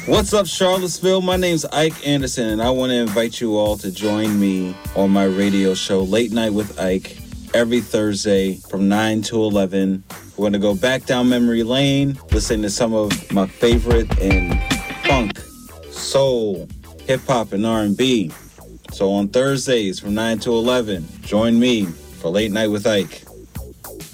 What's up, Charlottesville? My name's Ike Anderson, and I want to invite you all to join me on my radio show, Late Night with Ike, every Thursday from 9 to 11. We're going to go back down memory lane, listen to some of my favorite in funk, soul, hip-hop, and R&B. So on Thursdays from 9 to 11, join me for Late Night with Ike.